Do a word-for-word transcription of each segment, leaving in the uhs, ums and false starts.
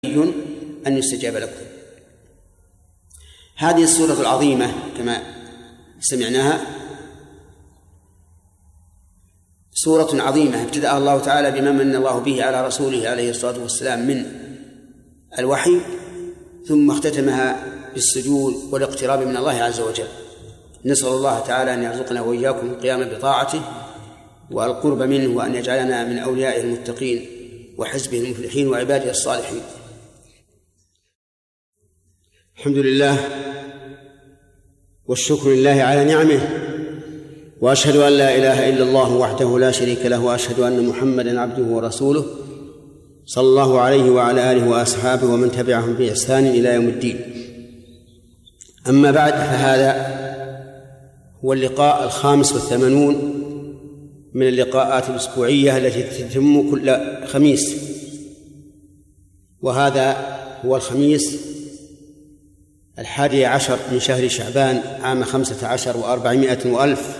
أن يستجاب لكم. هذه السورة العظيمة كما سمعناها سورة عظيمة ابتدأها الله تعالى بما من الله به على رسوله عليه الصلاة والسلام من الوحي، ثم اختتمها بالسجود والاقتراب من الله عز وجل. نسأل الله تعالى أن يرزقنا وإياكم القيام بطاعته والقرب منه، وأن يجعلنا من أوليائه المتقين وحزبه المفلحين وعباده الصالحين. الحمد لله والشكر لله على نعمه، وأشهد أن لا إله إلا الله وحده لا شريك له، وأشهد أن محمدًا عبده ورسوله صلى الله عليه وعلى آله وأصحابه ومن تبعهم بإحسان إلى يوم الدين. أما بعد، فهذا هو اللقاء الخامس والثمانون من اللقاءات الأسبوعية التي تتم كل خميس، وهذا هو الخميس الحادي عشر من شهر شعبان عام خمسة عشر وأربعمائة وألف.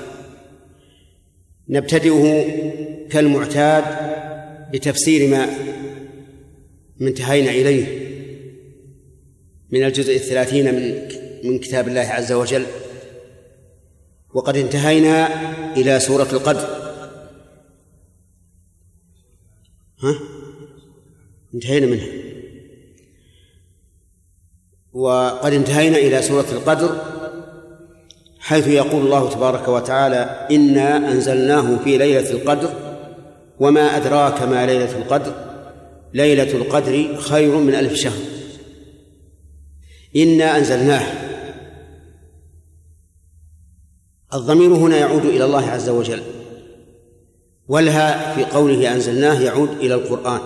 نبتدئه كالمعتاد بتفسير ما انتهينا إليه من الجزء الثلاثين من من كتاب الله عز وجل، وقد انتهينا إلى سورة القدر. ها؟ انتهينا منها، وقد انتهينا إلى سورة القدر حيث يقول الله تبارك وتعالى: إنا أنزلناه في ليلة القدر وما أدراك ما ليلة القدر ليلة القدر خير من ألف شهر. إنا أنزلناه، الضمير هنا يعود إلى الله عز وجل، والها في قوله أنزلناه يعود إلى القرآن.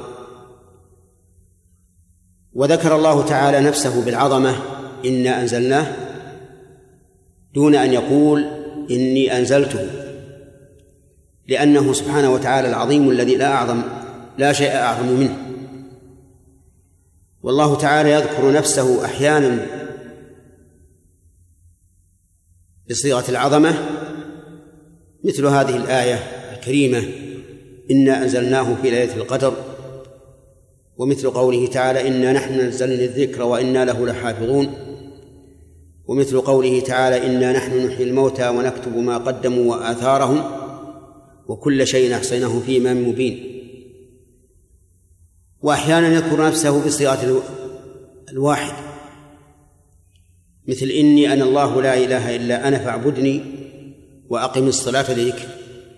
وذكر الله تعالى نفسه بالعظمة إنا أنزلناه دون أن يقول إني أنزلته، لأنه سبحانه وتعالى العظيم الذي لا أعظم لا شيء أعظم منه. والله تعالى يذكر نفسه أحيانا بصيغة العظمة، مثل هذه الآية الكريمة: إنا أنزلناه في ليلة القدر، ومثل قوله تعالى: إنا نحن نزلنا الذكر وإنا له لحافظون، ومثل قوله تعالى: إنا نحن نحيي الموتى ونكتب ما قدموا وآثارهم وكل شيء أحصيناه في إمام مبين. وأحيانا يذكر نفسه بصيغة الواحد، مثل إني أنا الله لا إله إلا أنا فاعبدني وأقم الصلاة لذكري،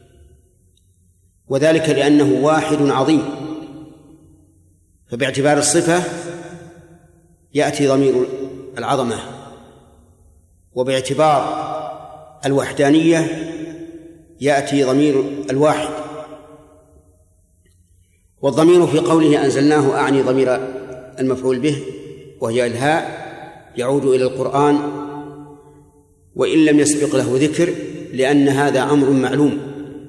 وذلك لأنه واحد عظيم، فباعتبار الصفة يأتي ضمير العظمة، وباعتبار الوحدانية يأتي ضمير الواحد. والضمير في قوله أنزلناه أعني ضمير المفعول به وهي الهاء، يعود إلى القرآن وإن لم يسبق له ذكر، لأن هذا أمر معلوم،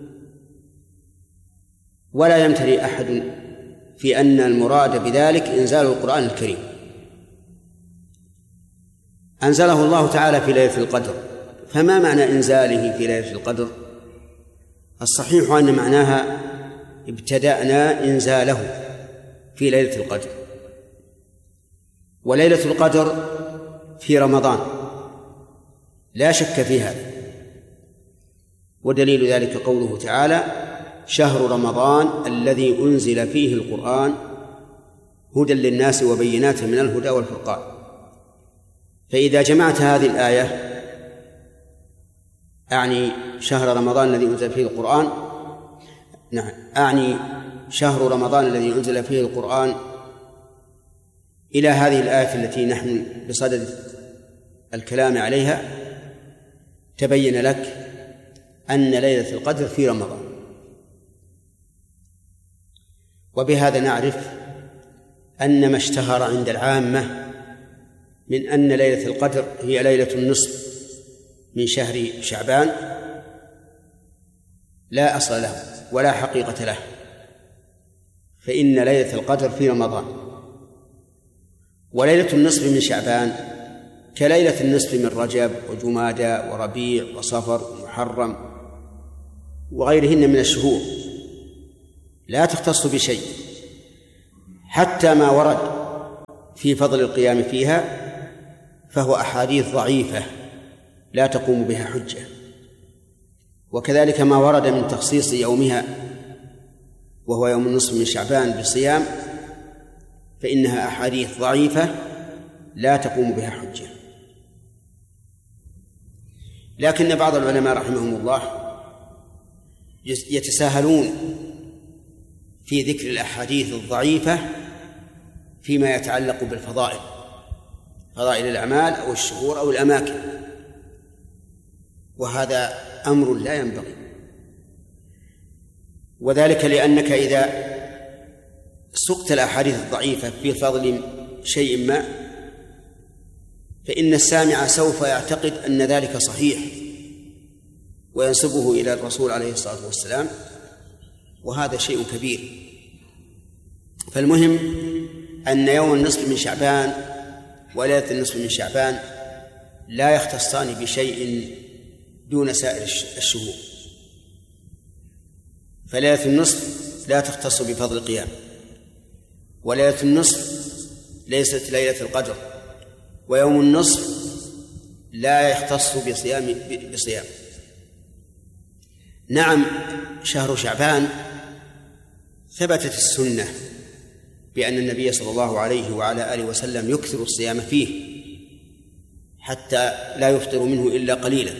ولا يمتري أحد في أن المراد بذلك إنزال القرآن الكريم. أنزله الله تعالى في ليلة القدر، فما معنى إنزاله في ليلة القدر؟ الصحيح أن معناها ابتدأنا إنزاله في ليلة القدر، وليلة القدر في رمضان لا شك في هذا، ودليل ذلك قوله تعالى: شهر رمضان الذي أنزل فيه القرآن هدى للناس وبينات من الهدى والفرقان. فإذا جمعت هذه الآية أعني شهر رمضان الذي أنزل فيه القرآن نعم أعني شهر رمضان الذي أنزل فيه القرآن إلى هذه الآية التي نحن بصدد الكلام عليها، تبين لك أن ليلة القدر في رمضان. وبهذا نعرف أن ما اشتهر عند العامة من أن ليلة القدر هي ليلة النصف من شهر شعبان لا أصل له ولا حقيقة له، فإن ليلة القدر في رمضان. وليلة النصف من شعبان كليلة النصف من رجب وجمادى وربيع وصفر ومحرم وغيرهن من الشهور، لا تختص بشيء، حتى ما ورد في فضل القيام فيها فهو أحاديث ضعيفة لا تقوم بها حجة، وكذلك ما ورد من تخصيص يومها وهو يوم النصف من شعبان بصيام فإنها أحاديث ضعيفة لا تقوم بها حجة. لكن بعض العلماء رحمهم الله يتساهلون في ذكر الأحاديث الضعيفة فيما يتعلق بالفضائل، فضائل الأعمال أو الشهور أو الأماكن، وهذا أمر لا ينبغي، وذلك لأنك إذا سقت الأحاديث الضعيفة في فضل شيء ما فإن السامع سوف يعتقد أن ذلك صحيح وينسبه إلى الرسول عليه الصلاة والسلام، وهذا شيء كبير. فالمهم أن يوم النصف من شعبان وليلة النصف من شعبان لا يختصان بشيء دون سائر الشهور، فليلة النصف لا تختص بفضل القيام، وليلة النصف ليست ليلة القدر، ويوم النصف لا يختص بصيام بصيام. نعم، شهر شعبان ثبتت السنة بأن النبي صلى الله عليه وعلى آله وسلم يكثر الصيام فيه حتى لا يفطر منه إلا قليلا،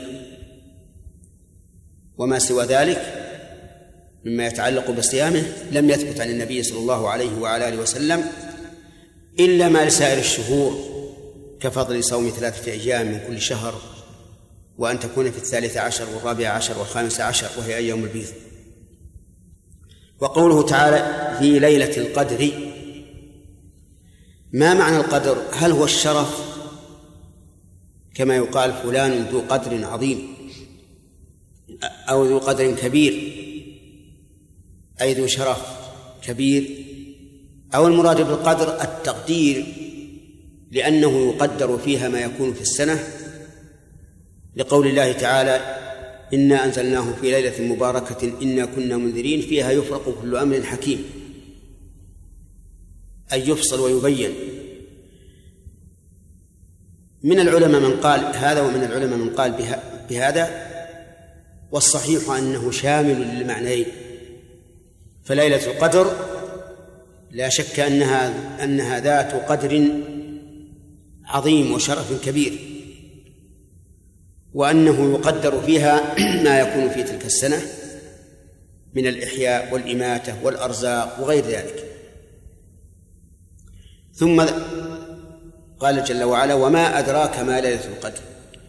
وما سوى ذلك مما يتعلق بصيامه لم يثبت عن النبي صلى الله عليه وعلى آله وسلم إلا ما لسائر الشهور كفضل صوم ثلاثة أيام من كل شهر، وأن تكون في الثالث عشر والرابع عشر والخامس عشر وهي أيام البيض. وقوله تعالى في ليلة القدر، ما معنى القدر؟ هل هو الشرف كما يقال فلان ذو قدر عظيم أو ذو قدر كبير أي ذو شرف كبير، أو المراد بالقدر التقدير لأنه يقدر فيها ما يكون في السنة، لقول الله تعالى إنا أنزلناه في ليلة مباركة إنا كنا منذرين فيها يفرق كل أمر حكيم، أي يفصل ويبين. من العلماء من قال هذا ومن العلماء من قال بهذا، والصحيح أنه شامل للمعنيين. فليلة القدر لا شك أنها أنها ذات قدر عظيم وشرف كبير، وأنه يقدر فيها ما يكون في تلك السنة من الإحياء والإماتة والأرزاق وغير ذلك. ثم قال جل وعلا وما أدراك ما ليلة القدر،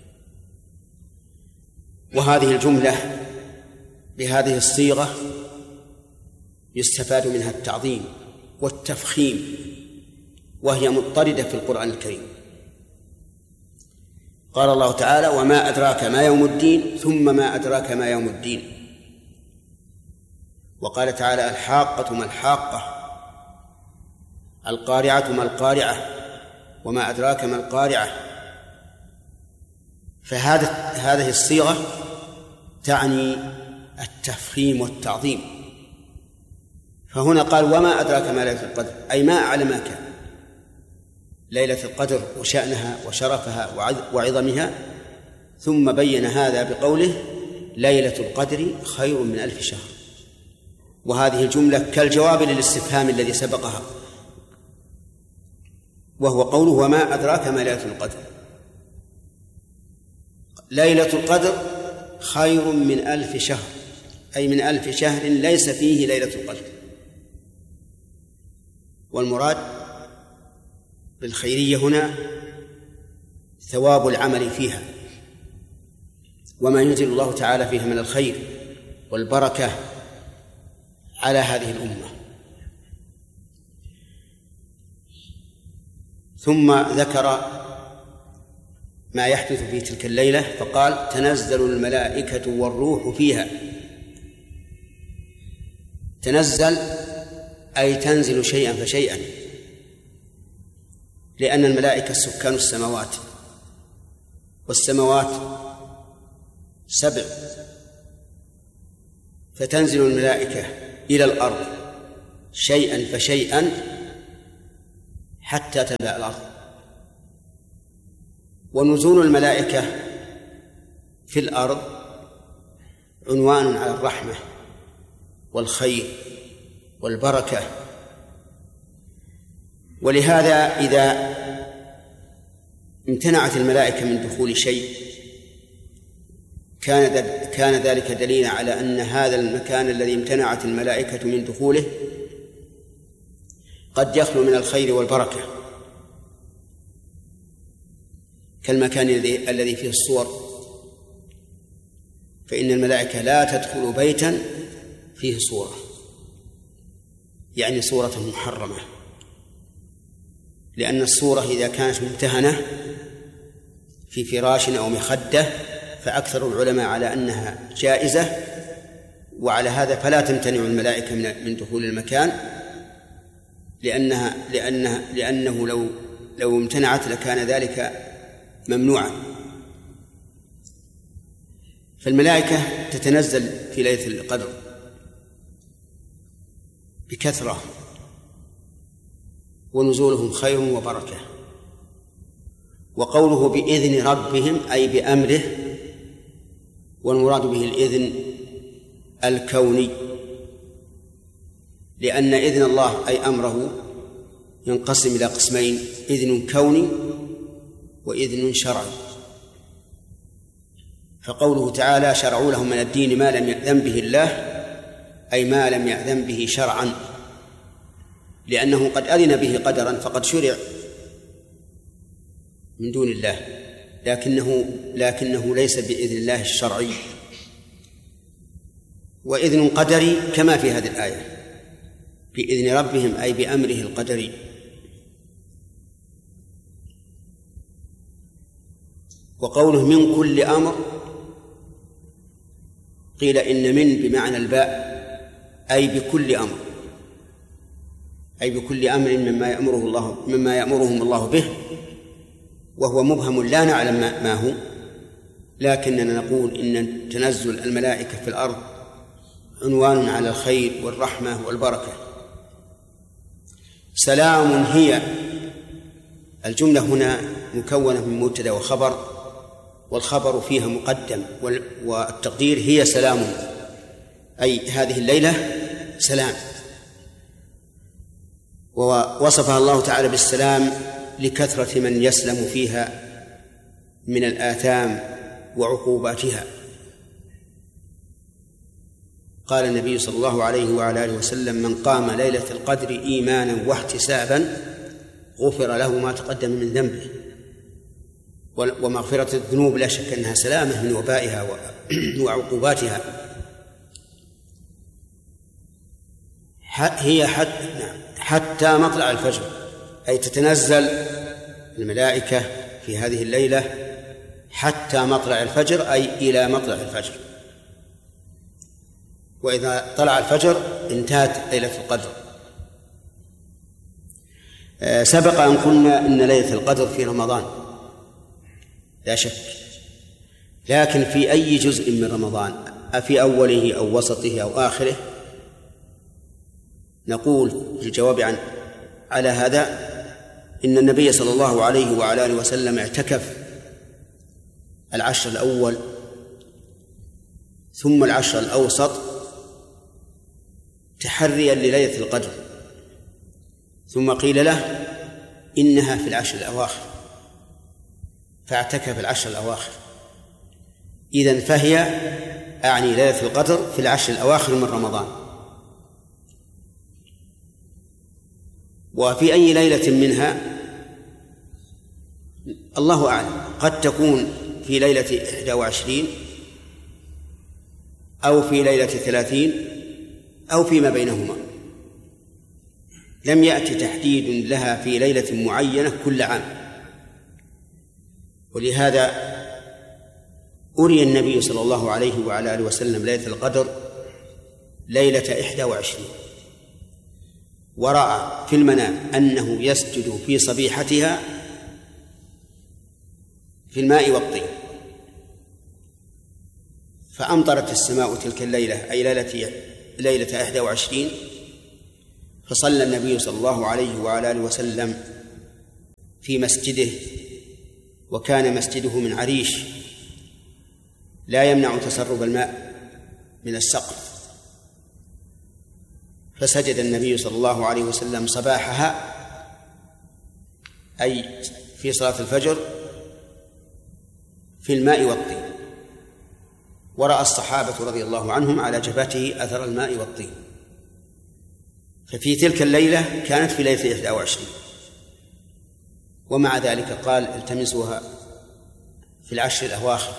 وهذه الجملة بهذه الصيغة يستفاد منها التعظيم والتفخيم، وهي مضطردة في القرآن الكريم. قال الله تعالى وما أدراك ما يوم الدين، ثم ما أدراك ما يوم الدين. وقال تعالى الحاقة ما الحاقة، القارعة ما القارعة، وما أدراك ما القارعة. فهذا هذه الصيغة تعني التفخيم والتعظيم. فهنا قال وما أدراك ما ليلة القدر، أي ما أعلمك ليلة القدر وشأنها وشرفها وعظمها، ثم بين هذا بقوله ليلة القدر خير من ألف شهر. وهذه الجملة كالجواب للاستفهام الذي سبقها، وهو قوله وما أدراك ما ليلة القدر. ليلة القدر خير من ألف شهر، أي من ألف شهر ليس فيه ليلة القدر. والمراد بالخيرية هنا ثواب العمل فيها وما ينزل الله تعالى فيها من الخير والبركة على هذه الأمة. ثم ذكر ما يحدث في تلك الليلة فقال تنزل الملائكة والروح فيها. تنزل أي تنزل شيئا فشيئا، لأن الملائكة سكان السماوات، والسماوات سبع، فتنزل الملائكة إلى الأرض شيئا فشيئا حتى تملأ الأرض. ونزول الملائكة في الأرض عنوان على الرحمة والخير والبركة. ولهذا إذا امتنعت الملائكة من دخول شيء كان كان ذلك دليلا على أن هذا المكان الذي امتنعت الملائكة من دخوله قد يخلو من الخير والبركة، كالمكان الذي فيه الصور، فإن الملائكة لا تدخل بيتا فيه صورة، يعني صورة محرمة، لأن الصورة إذا كانت ممتهنة في فراش أو مخدة فأكثر العلماء على أنها جائزة، وعلى هذا فلا تمتنع الملائكة من دخول المكان، لأنها لأنها لأنه لو لو امتنعت لكان ذلك ممنوعا. فالملائكة تتنزل في ليلة القدر بكثرة، ونزولهم خير وبركة. وقوله بإذن ربهم أي بأمره، والمراد به الإذن الكوني، لأن إذن الله أي أمره ينقسم إلى قسمين: إذن كوني وإذن شرعي. فقوله تعالى شرعوا لهم من الدين ما لم يأذن به الله، أي ما لم يأذن به شرعا، لأنه قد أذن به قدرا فقد شرع من دون الله، لكنه لكنه ليس بإذن الله الشرعي. وإذن قدري كما في هذه الآية بإذن ربهم أي بأمره القدري. وقوله من كل أمر قيل إن من بمعنى الباء أي بكل أمر، أي بكل أمر مما يأمره الله مما يأمرهم الله به، وهو مبهم لا نعلم ما هو، لكننا نقول إن تنزل الملائكة في الأرض عنوان على الخير والرحمة والبركة. سلام هي، الجملة هنا مكونة من مبتدأ وخبر، والخبر فيها مقدم، والتقدير هي سلام، أي هذه الليلة سلام. ووصفها الله تعالى بالسلام لكثرة من يسلم فيها من الآثام وعقوباتها. قال النبي صلى الله عليه وعلى آله وسلم: من قام ليلة القدر إيمانا واحتسابا غفر له ما تقدم من ذنبه. ومغفرة الذنوب لا شك أنها سلامة من وبائها وعقوباتها. هي حتى مطلع الفجر، أي تتنزل الملائكة في هذه الليلة حتى مطلع الفجر، أي إلى مطلع الفجر. وإذا طلع الفجر انتهت ليلة القدر. سبق أن قلنا إن ليلة القدر في رمضان لا شك، لكن في أي جزء من رمضان، أفي أوله أو وسطه أو آخره؟ نقول في الجواب عن على هذا إن النبي صلى الله عليه وعلى آله وسلم اعتكف العشر الأول ثم العشر الأوسط تحريا لليلة القدر، ثم قيل له إنها في العشر الأواخر فاعتكف العشر الأواخر. إذن فهي أعني ليلة القدر في العشر الأواخر من رمضان. وفي أي ليلة منها الله أعلم، قد تكون في ليلة إحدى وعشرين أو في ليلة ثلاثين أو فيما بينهما، لم يأتي تحديد لها في ليلة معينة كل عام. ولهذا أري النبي صلى الله عليه وعلى آله وسلم ليلة القدر ليلة إحدى وعشرين، ورأى في المنام أنه يسجد في صبيحتها في الماء والطين، فأمطرت السماء تلك الليلة أي ليلة ليلة إحدى وعشرين، فصلى النبي صلى الله عليه وعلى آله وسلم في مسجده، وكان مسجده من عريش لا يمنع تسرب الماء من السقف، فسجد النبي صلى الله عليه وسلم صباحها أي في صلاة الفجر في الماء والطين، ورأى الصحابة رضي الله عنهم على جبهته أثر الماء والطين. ففي تلك الليلة كانت في ليلة إحدى وعشرين، ومع ذلك قال التمسوها في العشر الأواخر.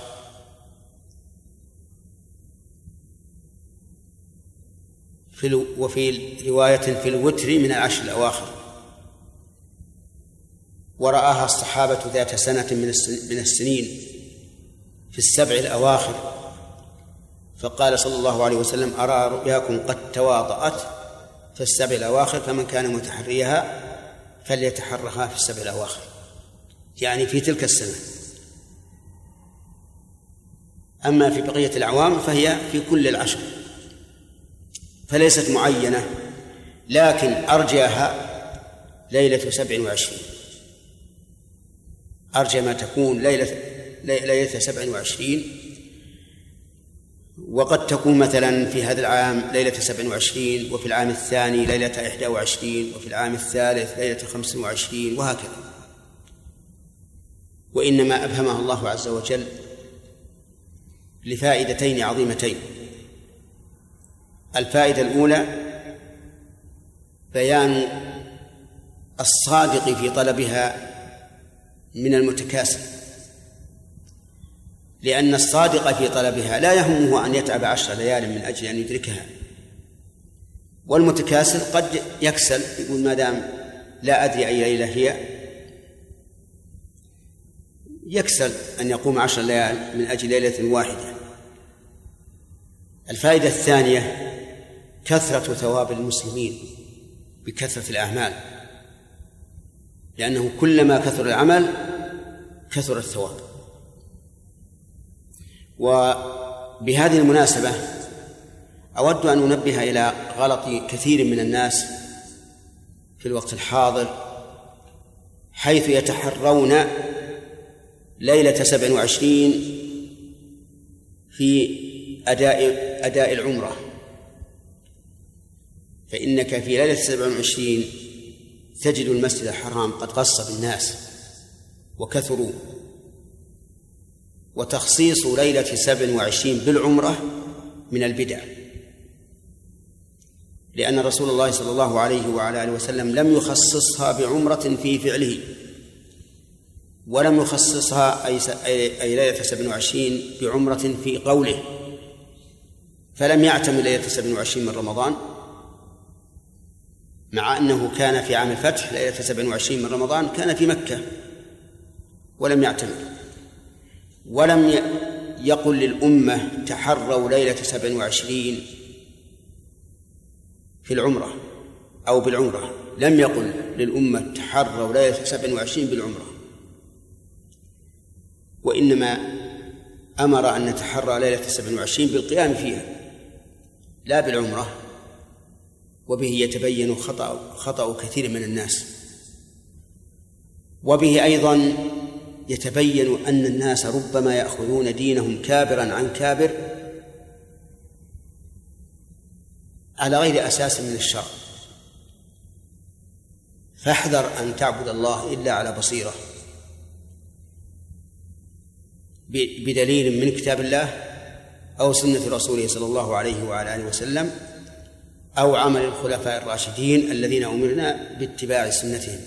في وفي رواية في الوتر من العشر الأواخر. ورآها الصحابة ذات سنة من السنين في السبع الأواخر، فقال صلى الله عليه وسلم: أرى رؤياكم قد تواطأت في السبع الأواخر، فمن كان متحريها فليتحرها في السبع الأواخر، يعني في تلك السنة. أما في بقية الأعوام فهي في كل العشر، فليست معينة، لكن أرجاها ليلة سبع وعشرين، أرجى ما تكون ليلة ليلة سبع وعشرين. وقد تكون مثلا في هذا العام ليلة سبع وعشرين، وفي العام الثاني ليلة إحدى وعشرين، وفي العام الثالث ليلة خمس وعشرين، وهكذا. وإنما أبهمها الله عز وجل لفائدتين عظيمتين. الفائدة الأولى بيان الصادق في طلبها من المتكاسل، لأن الصادق في طلبها لا يهمه أن يتعب عشر ليال من أجل أن يدركها، والمتكاسل قد يكسل، يقول ما دام لا أدري أي ليلة هي، يكسل أن يقوم عشر ليال من أجل ليلة واحدة. الفائدة الثانية كثرة ثواب المسلمين بكثرة الأعمال، لأنه كلما كثر العمل كثر الثواب. وبهذه المناسبة أود أن أنبه إلى غلط كثير من الناس في الوقت الحاضر، حيث يتحرون ليلة سبع وعشرين في أداء أداء العمرة. فإنك في ليلة سبع وعشرين تجد المسجد الحرام قد غص بالناس وكثروا، وتخصيص ليلة سبع وعشرين بالعمرة من البدع، لأن رسول الله صلى الله عليه وعلى آله وسلم لم يخصصها بعمرة في فعله، ولم يخصصها أي ليلة سبع وعشرين بعمرة في قوله، فلم يعتمد ليلة سبع وعشرين من رمضان، مع أنه كان في عام الفتح ليلة سبع وعشرين من رمضان كان في مكة ولم يعتمد. ولم يقل للأمة تحروا ليلة سبع وعشرين في العمرة أو بالعمرة، لم يقل للأمة تحروا ليلة سبع وعشرين بالعمرة، وإنما أمر أن نتحرى ليلة سبع وعشرين بالقيام فيها لا بالعمرة. وبه يتبين خطأ, خطأ كثير من الناس، وبه أيضا يتبين أن الناس ربما يأخذون دينهم كابرا عن كابر على غير أساس من الشرع. فاحذر أن تعبد الله إلا على بصيرة بدليل من كتاب الله أو سنة رسوله صلى الله عليه وعلى آله وسلم أو عمل الخلفاء الراشدين الذين أمرنا باتباع سنتهم.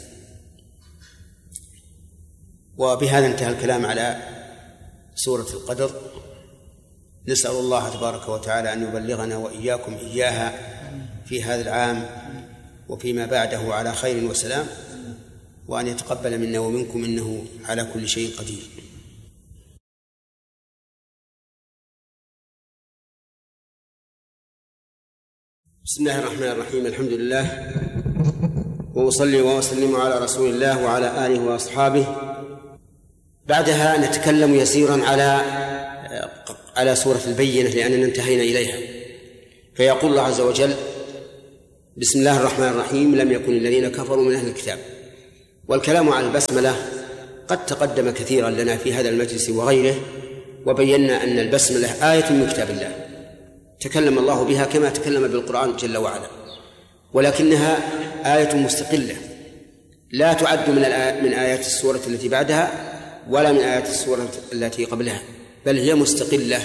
وبهذا انتهى الكلام على سورة القدر. نسأل الله تبارك وتعالى أن يبلغنا وإياكم إياها في هذا العام وفيما بعده على خير وسلام، وأن يتقبل منا ومنكم إنه على كل شيء قدير. بسم الله الرحمن الرحيم. الحمد لله، وأصلي وأسلم على رسول الله وعلى آله وأصحابه. بعدها نتكلم يسيرا على على سورة البينة لأننا انتهينا إليها. فيقول الله عز وجل: بسم الله الرحمن الرحيم. لم يكن الذين كفروا من أهل الكتاب والكلام عن البسملة قد تقدم كثيرا لنا في هذا المجلس وغيره، وبينا أن البسملة آية من كتاب الله تكلم الله بها كما تكلم بالقرآن جل وعلا، ولكنها آية مستقلة لا تعد من من آيات السورة التي بعدها ولا من آيات السورة التي قبلها، بل هي مستقلة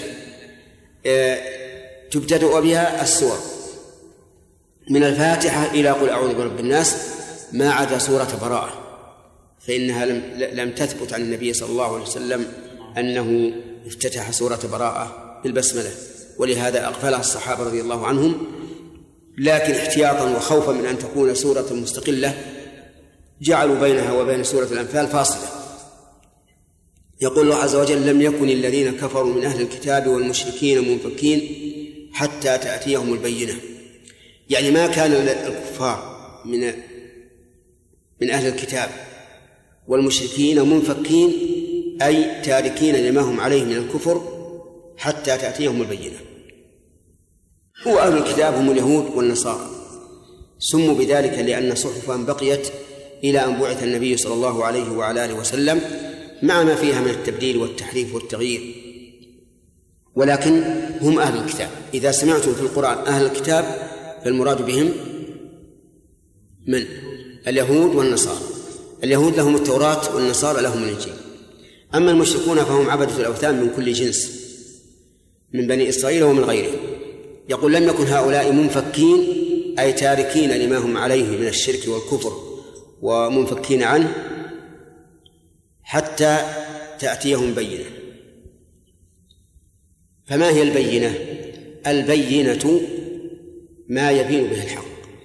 تبتدأ بها السور من الفاتحة إلى قل أعوذ برب الناس ما عدا سورة براءة، فإنها لم, لم تثبت عن النبي صلى الله عليه وسلم أنه افتتح سورة براءة بالبسملة، ولهذا أغفلها الصحابة رضي الله عنهم، لكن احتياطا وخوفا من أن تكون سورة مستقلة جعلوا بينها وبين سورة الأنفال فاصلة. يقول الله عز وجل: لم يكن الذين كفروا من أهل الكتاب والمشركين منفكين حتى تأتيهم البينة، يعني ما كان الكفار من من أهل الكتاب والمشركين منفكين أي تاركين لما هم عليه من الكفر حتى تأتيهم البينة. هو أهل الكتاب هم اليهود والنصارى، سموا بذلك لأن صحفهم بقيت إلى أن بعث النبي صلى الله عليه وعلى آله وسلم مع ما فيها من التبديل والتحريف والتغيير، ولكن هم أهل الكتاب. إذا سمعتم في القرآن أهل الكتاب فالمراد بهم من؟ اليهود والنصارى. اليهود لهم التوراة والنصارى لهم الإنجيل. أما المشركون فهم عبدة الأوثان من كل جنس من بني إسرائيل ومن غيرهم. يقول: لم يكن هؤلاء منفكين أي تاركين لما هم عليه من الشرك والكفر ومنفكين عنه حتى تأتيهم بينة. فما هي البينة؟ البينة ما يبين به الحق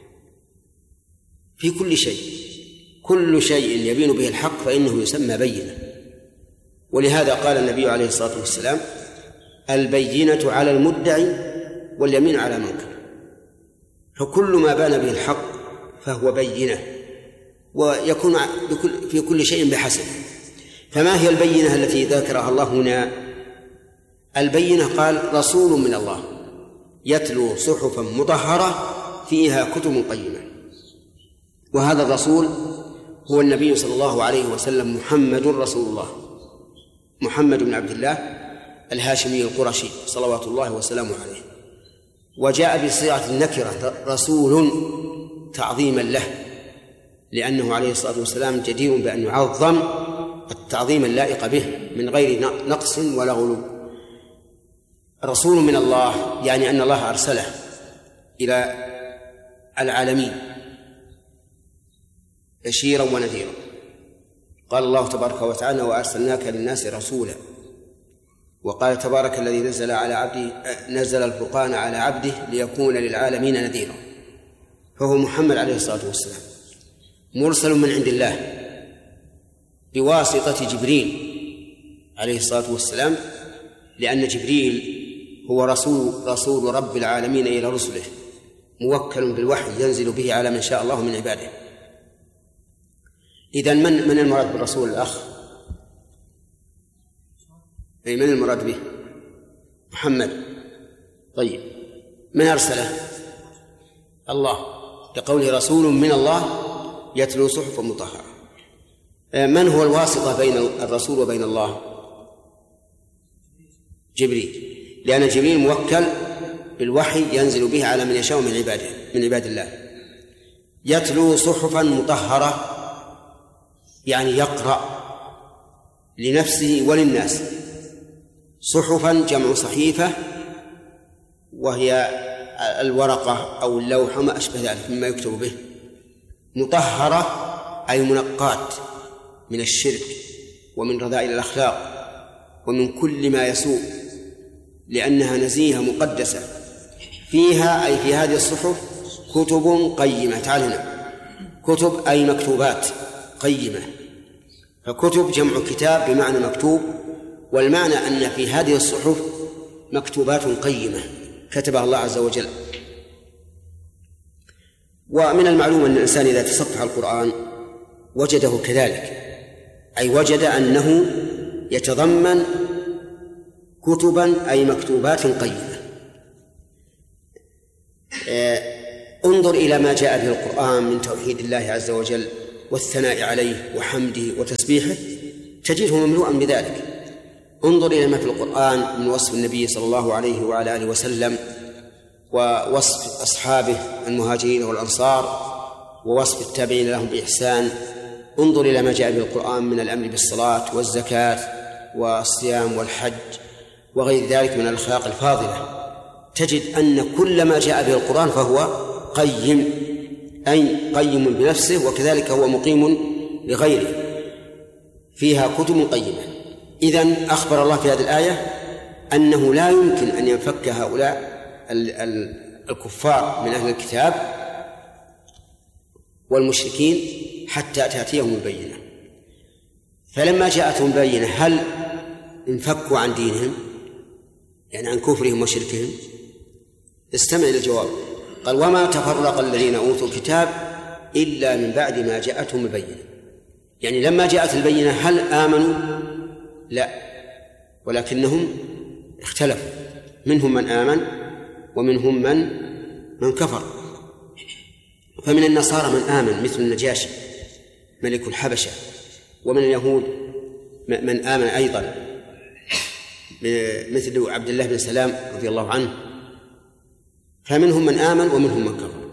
في كل شيء، كل شيء يبين به الحق فإنه يسمى بينة. ولهذا قال النبي عليه الصلاة والسلام: البينة على المدعي واليمين على منكر. فكل ما بان به الحق فهو بينة، ويكون في كل شيء بحسب. فما هي البينة التي ذكرها الله هنا؟ البينة قال: رسول من الله يتلو صحفا مطهرة فيها كتب قيمة. وهذا الرسول هو النبي صلى الله عليه وسلم محمد رسول الله، محمد بن عبد الله الهاشمي القرشي صلوات الله وسلامه عليه، وجاء بصيغة النكرة رسول تعظيما له، لأنه عليه الصلاة والسلام جدير بأن يعظم التعظيم اللائق به من غير نقص ولا غلو. رسول من الله يعني أن الله أرسله إلى العالمين بشيرا ونذيرا. قال الله تبارك وتعالى: وأرسلناك للناس رسولا. وقال تبارك الذي نزل على عبده نزل الفرقان على عبده ليكون للعالمين نذيرا. فهو محمد عليه الصلاة والسلام مرسل من عند الله بواسطة جبريل عليه الصلاة والسلام، لأن جبريل هو رسول رسول رب العالمين إلى رسله، موكل بالوحي ينزل به على من شاء الله من عباده. إذن من من المراد بالرسول الأخ؟ أي من المراد به؟ محمد. طيب، من أرسله؟ الله، لقوله رسول من الله يتلو صحفا مطهرة. من هو الواسطة بين الرسول وبين الله؟ جبريل، لأن جبريل موكل بالوحي ينزل به على من يشاء من عباده من عباد الله. يتلو صحفا مطهرة يعني يقرأ لنفسه وللناس. صحفا جمع صحيفة، وهي الورقة أو اللوحة ما أشبه ذلك مما يكتب به. مطهرة أي منقاة من الشرك ومن رذائل الأخلاق ومن كل ما يسوء، لأنها نزيهة مقدسة. فيها أي في هذه الصحف كتب قيمة. تعالنا، كتب أي مكتوبات قيمة. فكتب جمع كتاب بمعنى مكتوب، والمعنى أن في هذه الصحف مكتوبات قيمة كتبها الله عز وجل. ومن المعلوم أن الإنسان إذا تصفح القرآن وجده كذلك، أي وجد أنه يتضمن كتبا أي مكتوبات قيمة. انظر إلى ما جاء به القرآن من توحيد الله عز وجل والثناء عليه وحمده وتسبيحه تجده مملوءا بذلك. انظر إلى ما في القرآن من وصف النبي صلى الله عليه وعلى آله وسلم، ووصف أصحابه المهاجرين والأنصار، ووصف التابعين لهم بإحسان. انظر إلى ما جاء به القرآن من الأمر بالصلاة والزكاة والصيام والحج وغير ذلك من الأخلاق الفاضلة، تجد أن كل ما جاء به القرآن فهو قيم، أي قيم بنفسه، وكذلك هو مقيم لغيره، فيها كتب قيمة. إذن أخبر الله في هذه الآية أنه لا يمكن أن ينفك هؤلاء الكفار من أهل الكتاب والمشركين حتى تأتيهم البينة. فلما جاءتهم البينة هل انفكوا عن دينهم، يعني عن كفرهم وشركهم؟ استمع إلى الجواب. قال: وما تفرق الذين أوتوا الكتاب إلا من بعد ما جاءتهم البينة. يعني لما جاءت البينة هل آمنوا؟ لا، ولكنهم اختلفوا، منهم من آمن ومنهم من من كفر. فمن النصارى من آمن مثل النجاشي ملك الحبشة، ومن اليهود من آمن أيضا مثل عبد الله بن سلام رضي الله عنه. فمنهم من آمن ومنهم من كفر.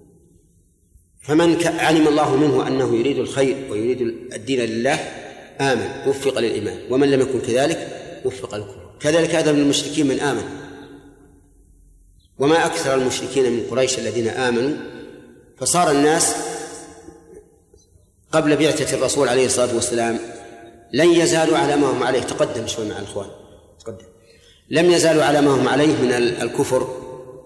فمن علم الله منه أنه يريد الخير ويريد الدين لله آمن وفق للإيمان، ومن لم يكن كذلك وفق للكفر. كذلك هذا من المشركين من آمن. وما أكثر المشركين من قريش الذين آمنوا، فصار الناس قبل بعثة الرسول عليه الصلاة والسلام لن يزالوا على ما هم عليه. تقدم شوي مع الأخوان، تقدم. لم يزالوا على ما هم عليه من الكفر،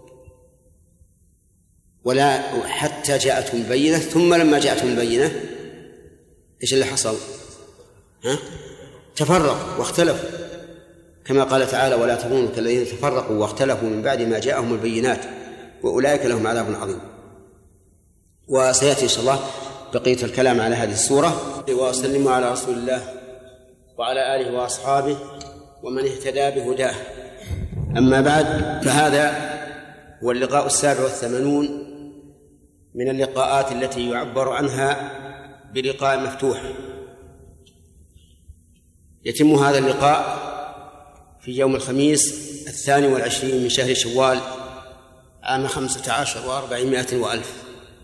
ولا حتى جاءتهم البينة. ثم لما جاءتهم البينة إيش اللي حصل؟ ها؟ تفرقوا واختلفوا، كما قال تعالى: ولا تكونوا كالذين تفرقوا واختلفوا من بعد ما جاءهم البينات وأولئك لهم عذاب عظيم. وسيأتي إن شاء الله بقية الكلام على هذه السورة. وأسلم على رسول الله وعلى آله وأصحابه ومن اهتدى بهداه. أما بعد، فهذا هو اللقاء السابع والثمانون من اللقاءات التي يعبر عنها بلقاء مفتوح. يتم هذا اللقاء في يوم الخميس الثاني والعشرين من شهر شوال عام خمسة عشر وأربعمائة وألف.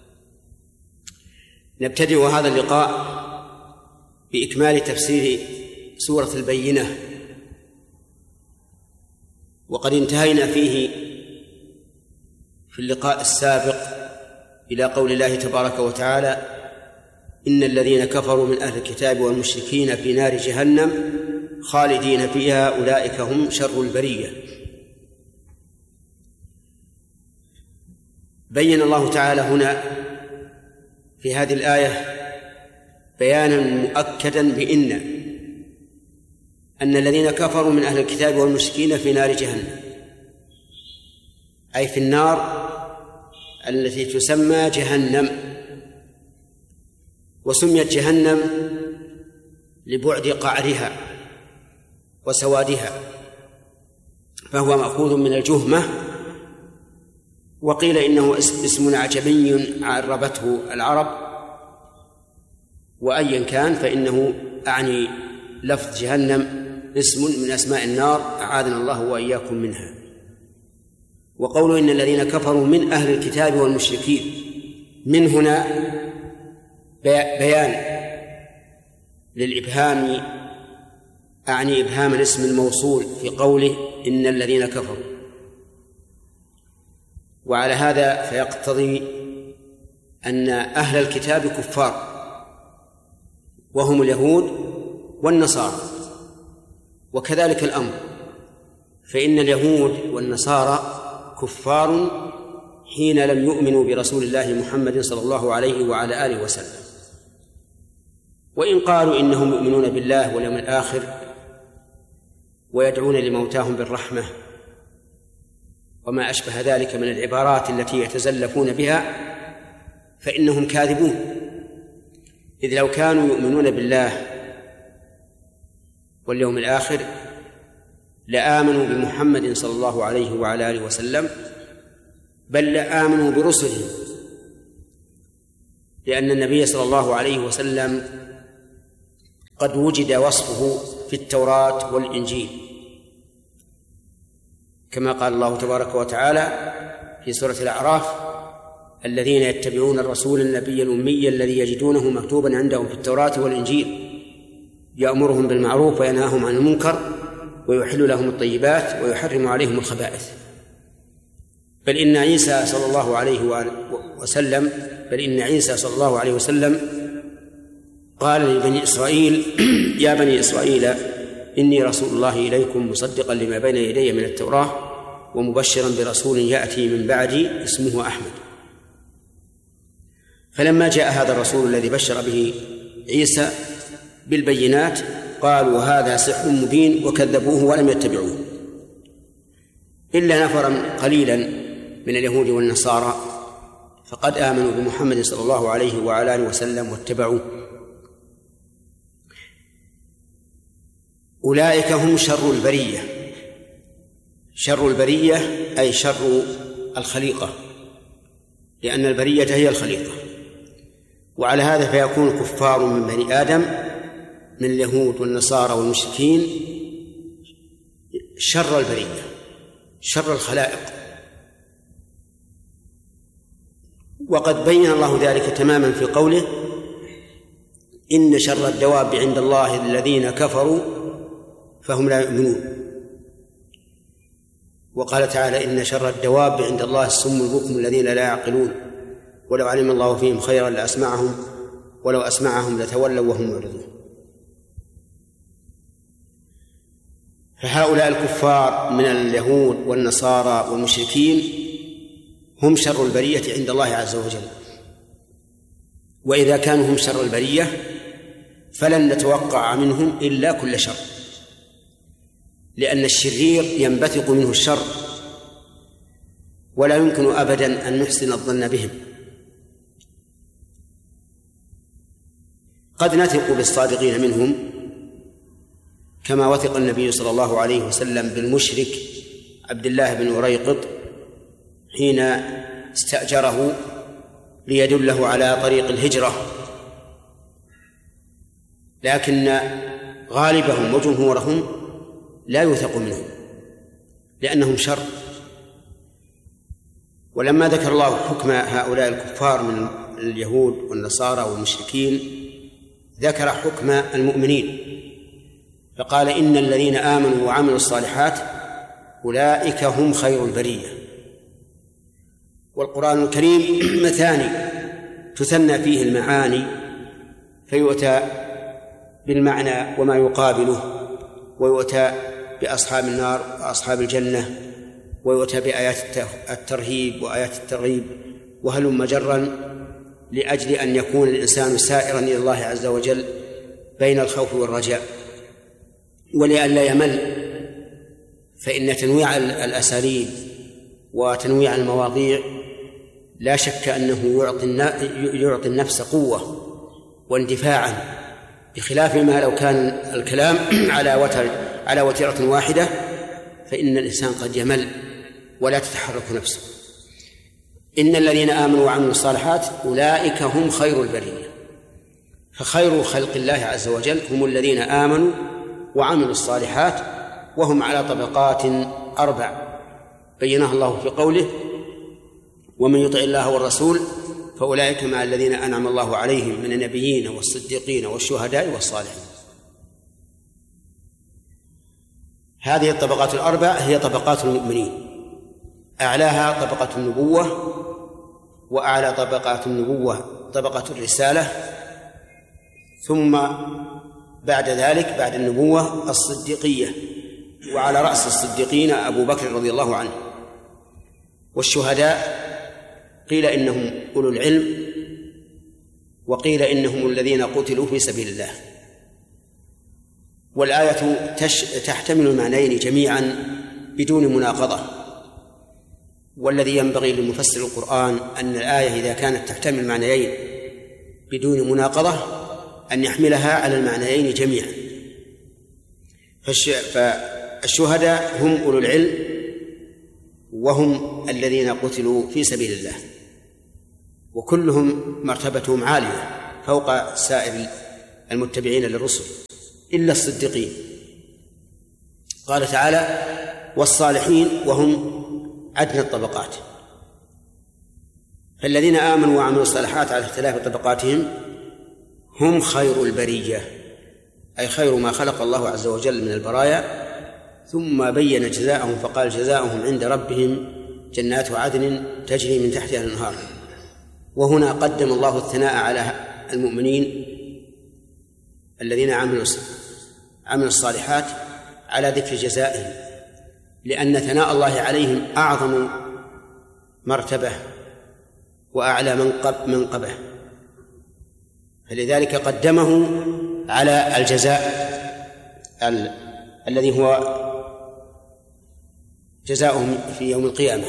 نبتدئ هذا اللقاء بإكمال تفسير سورة البينة، وقد انتهينا فيه في اللقاء السابق إلى قول الله تبارك وتعالى: إن الذين كفروا من أهل الكتاب والمشركين في نار جهنم خالدين فيها أولئك هم شر البرية. بين الله تعالى هنا في هذه الآية بيانا مؤكدا بإن أن الذين كفروا من أهل الكتاب والمشركين في نار جهنم، أي في النار التي تسمى جهنم. وسميت جهنم لبعد قعرها وسوادها، فهو مأخوذ من الجهمة. وقيل إنه اسم أعجمي عربته العرب، وأيا كان فإنه أعني لفظ جهنم اسم من أسماء النار، أعاذنا الله وإياكم منها. وقوله إن الذين كفروا من أهل الكتاب والمشركين، من هنا بيان للإبهام، أعني إبهام الاسم الموصول في قوله إن الذين كفروا. وعلى هذا فيقتضي أن أهل الكتاب كفار، وهم اليهود والنصارى. وكذلك الأمر، فإن اليهود والنصارى كفار حين لم يؤمنوا برسول الله محمد صلى الله عليه وعلى آله وسلم. وإن قالوا إنهم يؤمنون بالله واليوم الآخر ويدعون لموتاهم بالرحمة وما أشبه ذلك من العبارات التي يتزلفون بها، فإنهم كاذبون. إذ لو كانوا يؤمنون بالله واليوم الآخر لآمنوا بمحمد صلى الله عليه وعلى آله وسلم، بل لآمنوا برسلهم، لأن النبي صلى الله عليه وسلم قد وجد وصفه في التوراة والإنجيل، كما قال الله تبارك وتعالى في سورة الأعراف: الذين يتبعون الرسول النبي الأمي الذي يجدونه مكتوبا عندهم في التوراة والإنجيل يأمرهم بالمعروف وينهاهم عن المنكر ويحل لهم الطيبات ويحرم عليهم الخبائث. بل إن عيسى صلى الله عليه وسلم بل إن عيسى صلى الله عليه وسلم قال لبني إسرائيل: يا بني إسرائيل إني رسول الله إليكم مصدقا لما بين يدي من التوراة ومبشرا برسول يأتي من بعدي اسمه أحمد. فلما جاء هذا الرسول الذي بشر به عيسى بالبينات قالوا: هذا سحر مبين، وكذبوه ولم يتبعوه، إلا نفرا قليلا من اليهود والنصارى فقد آمنوا بمحمد صلى الله عليه وعلى آله وسلم واتبعوه. أولئك هم شر البرية. شر البرية أي شر الخليقة، لأن البرية هي الخليقة. وعلى هذا فيكون الكفار من بني آدم من اليهود والنصارى والمشركين شر البرية، شر الخلائق. وقد بين الله ذلك تماما في قوله: إن شر الدواب عند الله الذين كفروا فهم لا يؤمنون. وقال تعالى: إن شر الدواب عند الله السم البكم الذين لا يعقلون ولو علم الله فيهم خيرا لأسمعهم ولو أسمعهم لتولوا وهم معرضون. فهؤلاء الكفار من اليهود والنصارى والمشركين هم شر البرية عند الله عز وجل. وإذا كانوا هم شر البرية فلن نتوقع منهم إلا كل شر، لأن الشرير ينبثق منه الشر، ولا يمكن أبدا أن نحسن الظن بهم. قد نثق بالصادقين منهم كما وثق النبي صلى الله عليه وسلم بالمشرك عبد الله بن أريقط حين استأجره ليدله على طريق الهجرة، لكن غالبهم وجمهورهم لا يوثق منهم لأنهم شر. ولما ذكر الله حكم هؤلاء الكفار من اليهود والنصارى والمشركين ذكر حكم المؤمنين فقال: إن الذين آمنوا وعملوا الصالحات أولئك هم خير البرية. والقرآن الكريم مثاني تثنى فيه المعاني، فيؤتى بالمعنى وما يقابله، ويؤتى بأصحاب النار وأصحاب الجنة، ويؤتى بآيات الترهيب وآيات الترغيب، وهلم جرا، لأجل أن يكون الإنسان سائرا إلى الله عز وجل بين الخوف والرجاء، ولئلا يمل. فإن تنويع الأساليب وتنويع المواضيع لا شك أنه يعطي النفس قوة واندفاعا، بخلاف ما لو كان الكلام على وتر على وتيرة واحدة فإن الإنسان قد يمل ولا تتحرك نفسه. إن الذين آمنوا وعملوا الصالحات أولئك هم خير البرية. فخير خلق الله عز وجل هم الذين آمنوا وعملوا الصالحات، وهم على طبقات أربع بينها الله في قوله: ومن يطع الله والرسول فأولئك مع الذين أنعم الله عليهم من النبيين والصديقين والشهداء والصالحين. هذه الطبقات الأربع هي طبقات المؤمنين، أعلاها طبقة النبوة، وأعلى طبقات النبوة طبقة الرسالة، ثم بعد ذلك بعد النبوة الصديقية، وعلى رأس الصديقين أبو بكر رضي الله عنه. والشهداء قيل إنهم أولو العلم، وقيل إنهم الذين قتلوا في سبيل الله. والآية تحتمل المعنيين جميعا بدون مناقضة. والذي ينبغي لمفسر القرآن أن الآية إذا كانت تحتمل معنيين بدون مناقضة أن يحملها على المعنيين جميعا. فالشهداء هم أولو العلم، وهم الذين قتلوا في سبيل الله. وكلهم مرتبتهم عالية فوق سائر المتبعين للرسل إلا الصديقين. قال تعالى: والصالحين، وهم أدنى الطبقات. فالذين آمنوا وعملوا الصالحات على اختلاف طبقاتهم هم خير البرية، أي خير ما خلق الله عز وجل من البرايا. ثم بين جزاءهم فقال: جزاؤهم عند ربهم جنات عدن تجري من تحتها الأنهار. وهنا قدم الله الثناء على المؤمنين الذين عملوا عملوا الصالحات على ذكر جزائهم، لأن ثناء الله عليهم أعظم مرتبة وأعلى منقبة، فلذلك قدمه على الجزاء ال... الذي هو جزاؤهم في يوم القيامة.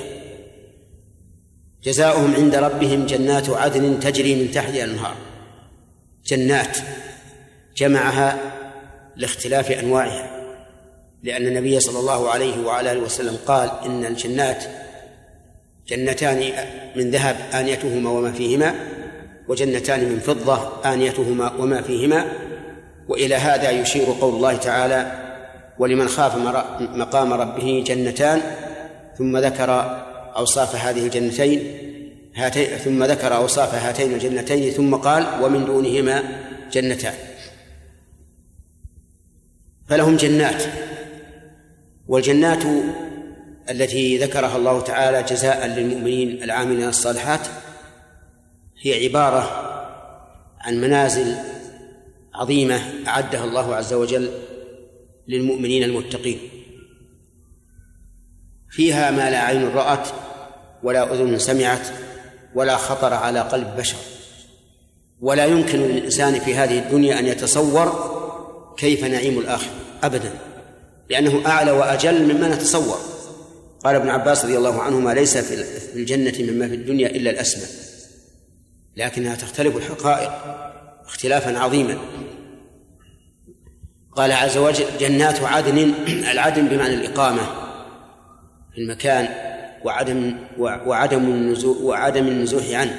جزاؤهم عند ربهم جنات عدن تجري من تحتها الأنهار. جنات جمعها لاختلاف أنواعها، لأن النبي صلى الله عليه وعلى آله وسلم قال: إن الجنات جنتان من ذهب آنيتهما وما فيهما، وجنتان من فضة آنيتهما وما فيهما. وإلى هذا يشير قول الله تعالى: ولمن خاف مقام ربه جنتان، ثم ذكر أوصاف هذه الجنتين هاتين ثم ذكر أوصاف هاتين الجنتين ثم قال: ومن دونهما جنتان. فلهم جنات. والجنات التي ذكرها الله تعالى جزاء للمؤمنين العاملين الصالحات هي عبارة عن منازل عظيمة أعدها الله عز وجل للمؤمنين المتقين، فيها ما لا عين رأت ولا أذن سمعت ولا خطر على قلب بشر، ولا يمكن للإنسان في هذه الدنيا أن يتصور كيف نعيم الآخرة أبدا، لأنه أعلى وأجل مما نتصور. قال ابن عباس رضي الله عنهما: ليس في الجنة مما في الدنيا إلا الأسمى، لكنها تختلف الحقائق اختلافا عظيما. قال عز وجل: جنات عدن. العدن بمعنى الإقامة في المكان وعدم وعدم النزوح وعدم النزوح عنه.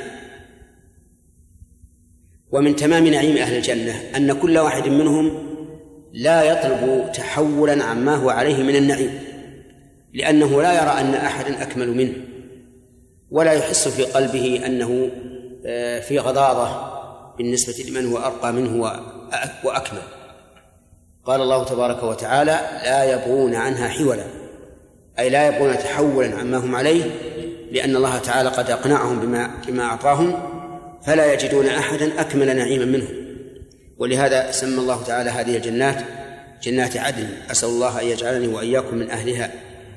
ومن تمام نعيم أهل الجنة أن كل واحد منهم لا يطلب تحولا عما هو عليه من النعيم، لأنه لا يرى أن أحدا أكمل منه، ولا يحس في قلبه أنه في غضاضة بالنسبة لمن هو أرقى منه وأكمل. قال الله تبارك وتعالى: لا يبغون عنها حولا، أي لا يبغون تحولا عما هم عليه، لأن الله تعالى قد أقنعهم بما, بما أعطاهم، فلا يجدون أحدا أكمل نعيما منهم. ولهذا سمى الله تعالى هذه الجنات جنات عدن. أسأل الله أن يجعلني وإياكم من أهلها.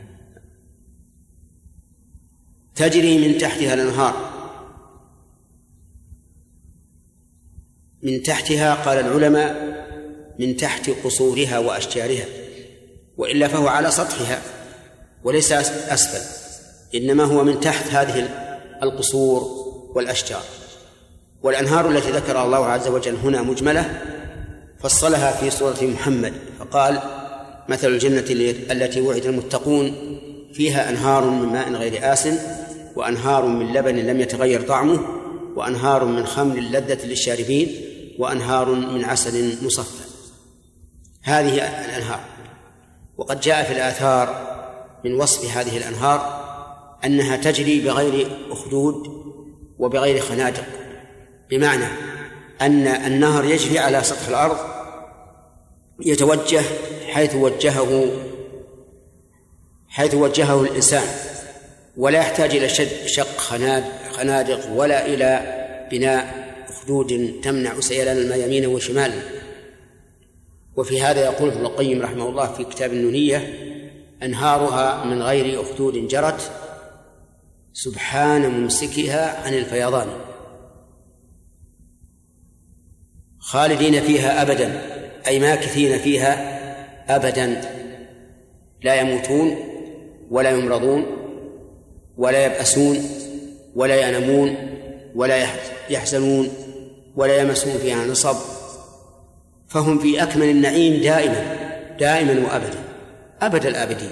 تجري من تحتها الأنهار. من تحتها قال العلماء من تحت قصورها وأشجارها، وإلا فهو على سطحها وليس أسفل، إنما هو من تحت هذه القصور والأشجار. والأنهار التي ذكر الله عز وجل هنا مجملة، فصلها في سورة محمد فقال: مثل الجنة التي وعد المتقون فيها أنهار من ماء غير آسن، وأنهار من لبن لم يتغير طعمه، وأنهار من خمر لذة للشاربين، وأنهار من عسل مصفى. هذه الأنهار. وقد جاء في الآثار من وصف هذه الأنهار أنها تجري بغير أخدود وبغير خنادق، بمعنى أن النهر يجري على سطح الأرض يتوجه حيث وجهه حيث وجهه الإنسان، ولا يحتاج إلى شق خنادق ولا إلى بناء أخدود تمنع سيلان الماء يمينا وشمالا. وفي هذا يقول ابن القيم رحمه الله في كتاب النونية: أنهارها من غير أخدود جرت، سبحان ممسكها عن الفيضان، خالدين فيها أبدا، أي ماكثين فيها أبدا، لا يموتون ولا يمرضون ولا يبأسون ولا ينامون ولا يحزنون ولا يمسون فيها نصب، فهم في أكمل النعيم دائما دائما وأبدا أبد الآبدين.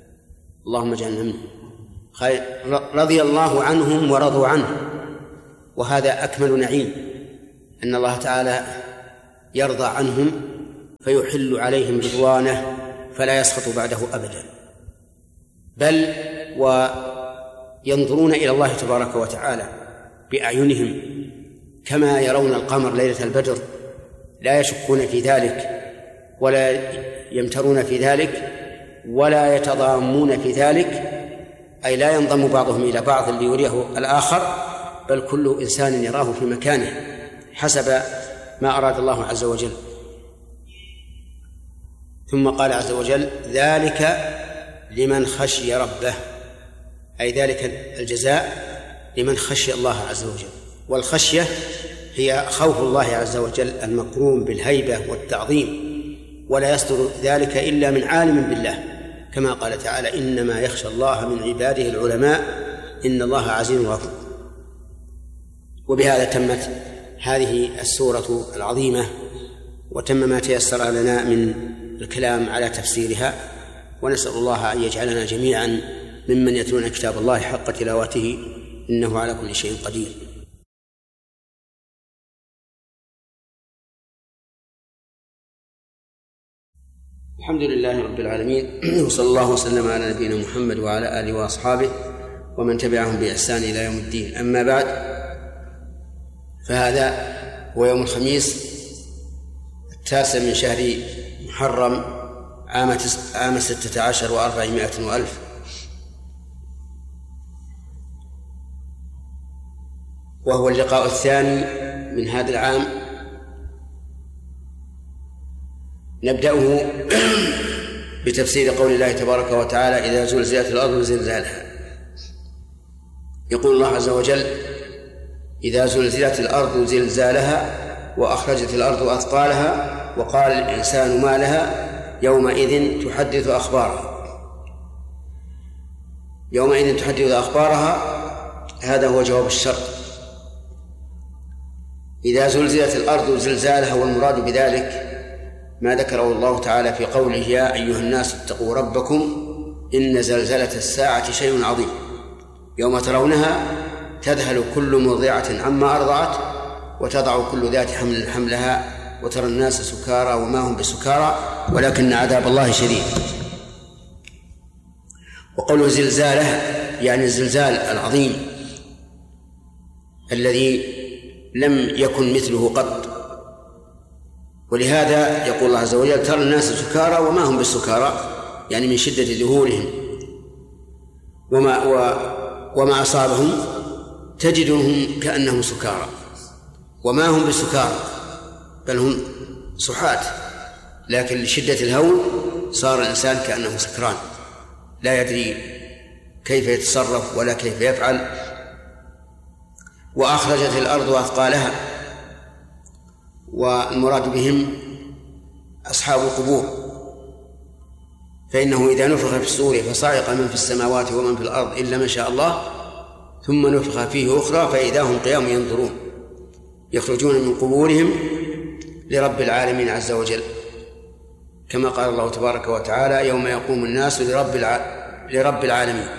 اللهم اجعلنا منهم. رضي الله عنهم ورضوا عنه، وهذا أكمل نعيم، أن الله تعالى يرضى عنهم فيحل عليهم رضوانه فلا يسخط بعده أبدا، بل وينظرون إلى الله تبارك وتعالى بأعينهم كما يرون القمر ليلة البدر، لا يشكون في ذلك ولا يمترون في ذلك ولا يتضامون في ذلك، أي لا ينضم بعضهم إلى بعض ليريه الآخر، بل كل إنسان يراه في مكانه حسب ما أراد الله عز وجل. ثم قال عز وجل: ذلك لمن خشي ربه، أي ذلك الجزاء لمن خشي الله عز وجل. والخشية هي خوف الله عز وجل المقرون بالهيبة والتعظيم، ولا يصدر ذلك إلا من عالم بالله، كما قال تعالى: إنما يخشى الله من عباده العلماء إن الله عزيز غفور. وبهذا تمت هذه السورة العظيمة، وتم ما تيسر لنا من الكلام على تفسيرها، ونسأل الله أن يجعلنا جميعا ممن يتلون كتاب الله حق تلاوته إنه على كل شيء قدير. الحمد لله رب العالمين، وصلى الله وسلم على نبينا محمد وعلى آله وأصحابه ومن تبعهم بإحسان إلى يوم الدين. أما بعد، فهذا هو يوم الخميس التاسع من شهر محرم عام عام ستة عشر وأربعمائة وألف، وهو اللقاء الثاني من هذا العام. نبدأه بتفسير قول الله تبارك وتعالى: إذا زلزلت الأرض زلزالها. يقول الله عز وجل: إذا زلزلت الأرض زلزالها وأخرجت الأرض أثقالها وقال الإنسان ما لها يومئذ تحدث أخبارها. يومئذ تحدث أخبارها، هذا هو جواب الشرط. إذا زلزلت الأرض زلزالها، والمراد بذلك ما ذكره الله تعالى في قوله: يا أيها الناس اتقوا ربكم إن زلزلة الساعة شيء عظيم، يوم ترونها تذهل كل مرضعة عما أرضعت وتضع كل ذات حمل حملها وترى الناس سكارى وما هم بسكارى ولكن عذاب الله شديد. وقوله زلزاله يعني الزلزال العظيم الذي لم يكن مثله قط. ولهذا يقول الله عز وجل: ترى الناس سكارى وما هم بالسكارى، يعني من شدة ذهولهم وما, وما أصابهم تجدهم كأنهم سكارى، وما هم بالسكارى بل هم سحات، لكن لشدة الهول صار الإنسان كأنه سكران لا يدري كيف يتصرف ولا كيف يفعل. وأخرجت الأرض أثقالها، والمراد بهم أصحاب القبور، فإنه إذا نفخ في الصور فصعق من في السماوات ومن في الأرض إلا ما شاء الله ثم نفخ فيه أخرى فإذا هم قيام ينظرون يخرجون من قبورهم لرب العالمين عز وجل، كما قال الله تبارك وتعالى: يوم يقوم الناس لرب الع... لرب العالمين.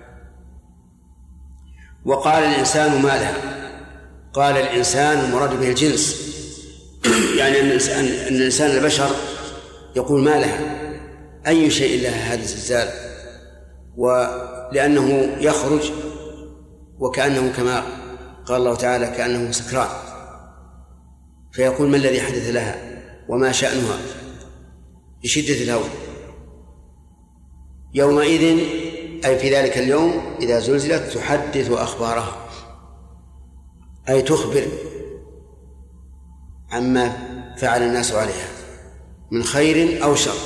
وقال الإنسان ما لها. قال الإنسان المراد به الجنس، يعني أن الإنسان, أن الإنسان البشر يقول ما لها، أي شيء لها هذا الزلزال، ولأنه يخرج وكأنه كما قال الله تعالى كأنه سكران، فيقول ما الذي حدث لها وما شأنها بشدة الهول. يومئذ أي في ذلك اليوم إذا زلزلت تحدث أخبارها، أي تخبر عما فعل الناس عليها من خير أو شر.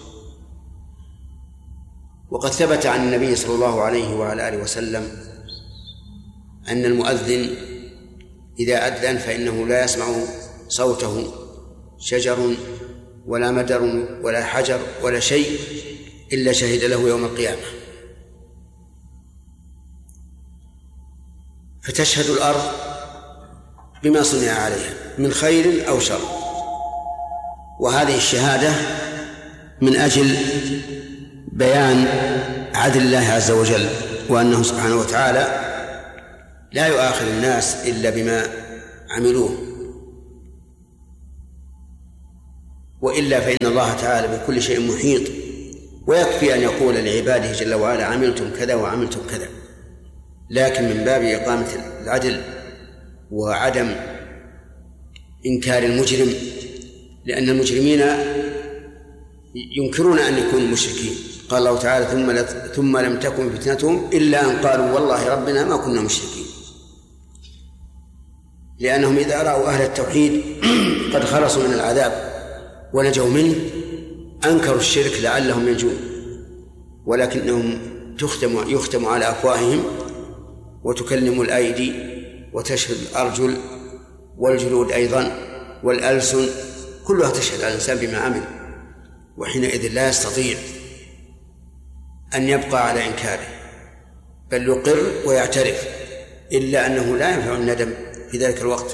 وقد ثبت عن النبي صلى الله عليه وعلى آله وسلم أن المؤذن إذا أذن فإنه لا يسمع صوته شجر ولا مدر ولا حجر ولا شيء إلا شهد له يوم القيامة. فتشهد الأرض بما صنع عليها من خير أو شر، وهذه الشهادة من أجل بيان عدل الله عز وجل، وأنه سبحانه وتعالى لا يؤاخذ الناس إلا بما عملوه، وإلا فإن الله تعالى بكل شيء محيط، ويكفي أن يقول لعباده جل وعلا عملتم كذا وعملتم كذا. لكن من باب إقامة العدل وعدم إنكار المجرم، لأن المجرمين ينكرون أن يكونوا مشركين. قال الله تعالى ثم, ثم لم تكن فتنتهم إلا أن قالوا والله ربنا ما كنا مشركين، لأنهم إذا رأوا أهل التوحيد قد خلصوا من العذاب ونجوا منه أنكروا الشرك لعلهم ينجون، ولكنهم تختم يختم على أفواههم وتكلم الأيدي وتشهد الأرجل والجلود أيضا والألسن، كلها تشهد على الإنسان بما عمل، وحينئذ لا يستطيع أن يبقى على إنكاره، بل يقر ويعترف، إلا أنه لا ينفع الندم في ذلك الوقت.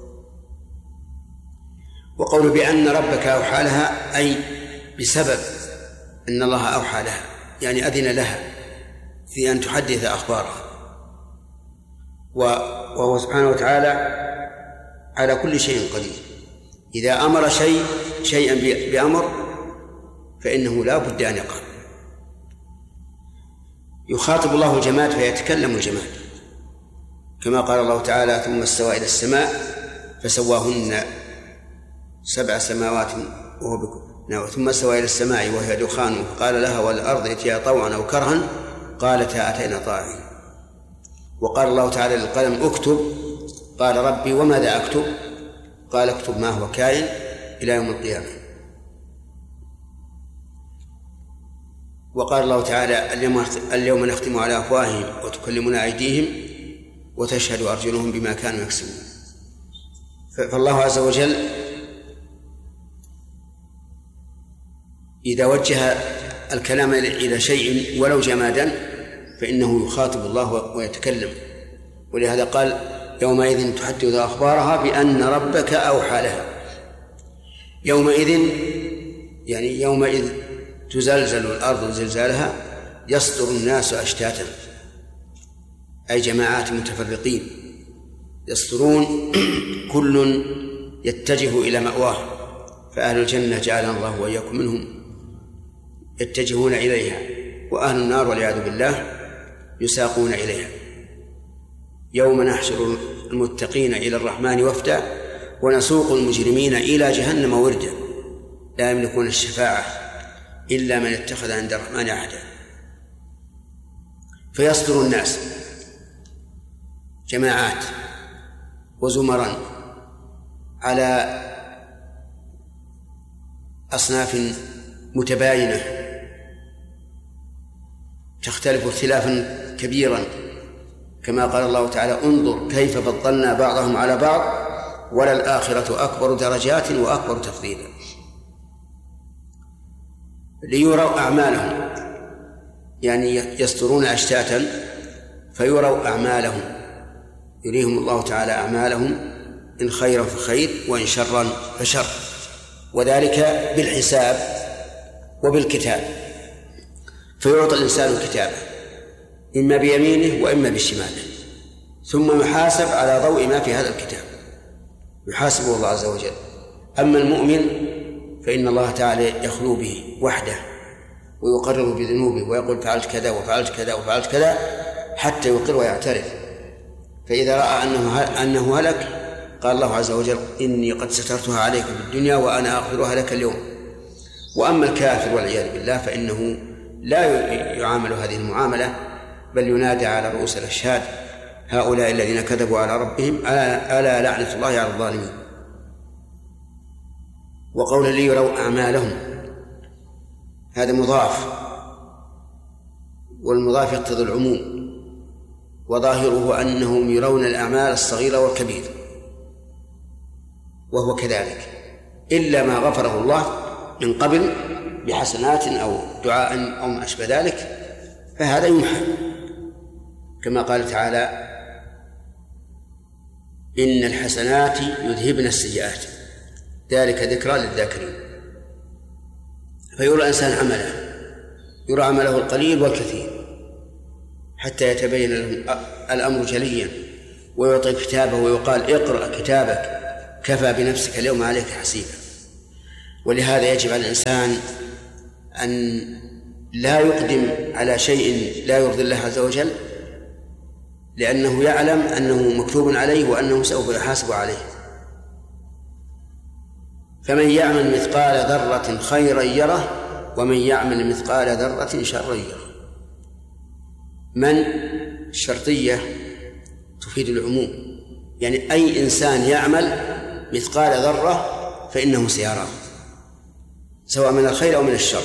وقول بأن ربك أوحى لها أي بسبب أن الله أوحى لها، يعني أذن لها في أن تحدث أخبارها، وهو سبحانه وتعالى على كل شيء قدير. إذا أمر شيء شيئا بأمر فإنه لا بد أن يقع. يخاطب الله الجماد فيتكلم الجماد، كما قال الله تعالى ثم استوى إلى السماء فسواهن سبع سماوات وهو بكم، ثم استوى إلى السماء وهي دخان قال لها والأرض ائتيا طوعا أو كرها قالتا أتينا طاعين. وقال الله تعالى للقلم اكتب قال ربي وماذا أكتب؟ قال اكتب ما هو كائن إلى يوم القيامة. وقال الله تعالى اليوم, اليوم نختم على أفواههم وتكلمنا أيديهم وتشهد أرجلهم بما كانوا يكسبون. فالله عز وجل إذا وجه الكلام إلى شيء ولو جمادا فإنه يخاطب الله ويتكلم، ولهذا قال يومئذ تحدث أخبارها بأن ربك أوحى لها. يومئذ يعني يومئذ تزلزل الأرض زلزالها يصدر الناس أشتاتا، أي جماعات متفرقين يصدرون كل يتجه إلى مأواه، فأهل الجنة جعلنا الله وإياكم منهم يتجهون إليها، وأهل النار والعياذ بالله يساقون إليها. يوم نحشر المتقين إلى الرحمن وفدا ونسوق المجرمين إلى جهنم وردا لا يملكون الشفاعة إلا من اتخذ عند الرحمن عهدا. فيصدر الناس جماعات وزمرا على أصناف متباينة تختلف اختلافا كبيرا، كما قال الله تعالى انظر كيف فضلنا بعضهم على بعض وللآخرة أكبر درجات وأكبر تفضيلا. ليروا أعمالهم، يعني يصدرون أشتاتا فيروا أعمالهم، يريهم الله تعالى أعمالهم إن خيرا فخير وإن شرا فشر، وذلك بالحساب وبالكتاب. فيعطى الإنسان كتابه إما بيمينه وإما بشماله، ثم يحاسب على ضوء ما في هذا الكتاب، يحاسبه الله عز وجل. أما المؤمن فإن الله تعالى يخلو به وحده ويقرر بذنوبه ويقول فعلت كذا وفعلت كذا وفعلت كذا حتى يقر ويعترف. فإذا رأى أنه أنه هلك قال الله عز وجل إني قد سترتها عليك في الدنيا وأنا أغفرها لك اليوم. وأما الكافر والعياذ بالله فإنه لا يعامل هذه المعاملة، بل ينادى على رؤوس الأشهاد هؤلاء الذين كذبوا على ربهم ألا, ألا لعنة الله على الظالمين. وقول لي يروا أعمالهم هذا مضاف، والمضاف يقتضي العموم، وظاهره أنهم يرون الأعمال الصغيرة والكبيرة، وهو كذلك إلا ما غفره الله من قبل بحسنات أو دعاء أو ما أشبه ذلك فهذا يمحى، كما قال تعالى إن الحسنات يذهبن السيئات ذلك ذكرى للذاكرين. فيرى الإنسان عمله، يرى عمله القليل والكثير حتى يتبين له الأمر جليا ويعطي كتابه ويقال اقرأ كتابك كفى بنفسك اليوم عليك حسيبا. ولهذا يجب على الإنسان أن لا يقدم على شيء لا يرضي الله عز وجل، لأنه يعلم أنه مكتوب عليه وأنه سوف يحاسب عليه. فمن يعمل مثقال ذرة خيرا يره ومن يعمل مثقال ذرة شرا يره. من شرطية تفيد العموم، يعني أي إنسان يعمل مثقال ذرة فإنه سيراه، سواء من الخير أو من الشر.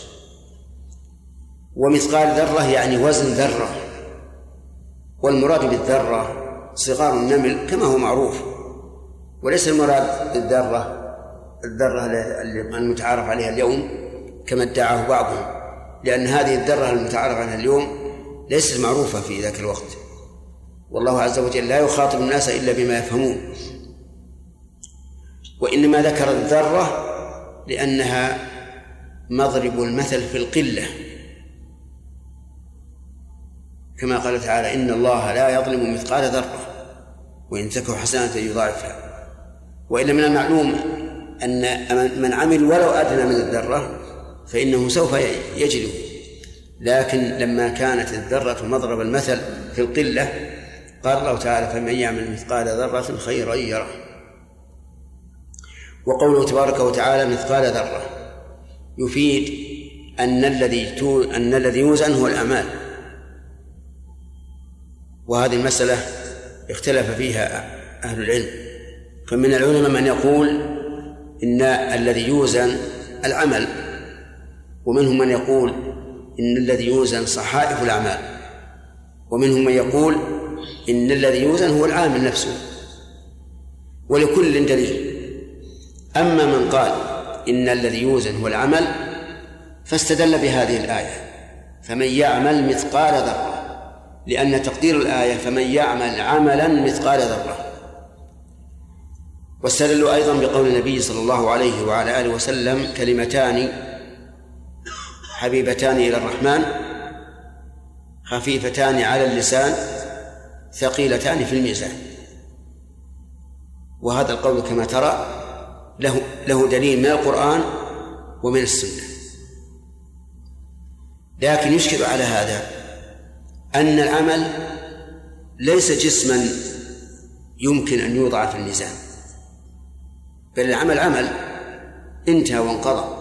ومثقال ذرة يعني وزن ذرة، والمراد بالذرة صغار النمل كما هو معروف، وليس المراد بالذرة الذرة المتعارف عليها اليوم كما ادعاه بعضهم، لأن هذه الذرة المتعارف عليها اليوم ليست معروفة في ذاك الوقت، والله عز وجل لا يخاطب الناس إلا بما يفهمون. وإنما ذكر الذرة لأنها مضرب المثل في القلة، كما قال تعالى إن الله لا يظلم مثقال ذرة وإن تك حسنة يضاعفها. وإلا من المعلوم أن من عمل ولو أدنى من الذرة فإنه سوف يجده، لكن لما كانت الذرة مضرب المثل في القلة قال الله تعالى فمن يعمل مثقال ذرة خيرا يره. وقوله تبارك وتعالى مثقال ذرة يفيد أن الذي أن الذي يوزن هو الأعمال، وهذه المسألة اختلف فيها أهل العلم، فمن العلماء من يقول إن الذي يوزن العمل، ومنهم من يقول إن الذي يوزن صحائف الأعمال، ومنهم من يقول إن الذي يوزن هو العامل نفسه، ولكل دليل. أما من قال إن الذي يوزن هو العمل فاستدل بهذه الآية فمن يعمل مثقال ذرة، لأن تقدير الآية فمن يعمل عملا مثقال ذرة. واستدلوا أيضا بقول النبي صلى الله عليه وعلى آله وسلم كلمتان حبيبتان إلى الرحمن خفيفتان على اللسان ثقيلتان في الميزان. وهذا القول كما ترى له, له دليل من القرآن ومن السنة، لكن يشكل على هذا أن العمل ليس جسما يمكن أن يوضع في الميزان، بل العمل عمل انتهى وانقضى.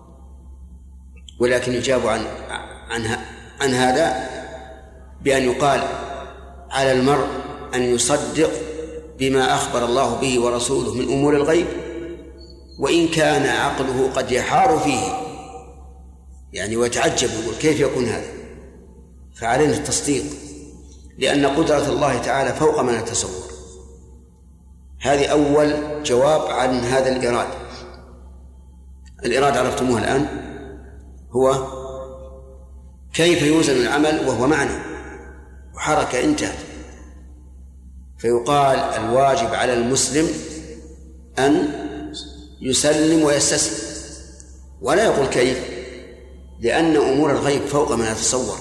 ولكن يجاب عن, عن, عن هذا بأن يقال على المرء أن يصدق بما أخبر الله به ورسوله من أمور الغيب، وإن كان عقله قد يحار فيه يعني ويتعجب يقول كيف يكون هذا، فعلينا التصديق لأن قدرة الله تعالى فوق ما نتصور. هذه أول جواب عن هذا الإراد. الإراد عرفتموه الآن، هو كيف يوزن العمل وهو معنى وحركة انتهت. فيقال الواجب على المسلم أن يسلم ويستسلم، ولا يقول كيف، لأن أمور الغيب فوق ما نتصور.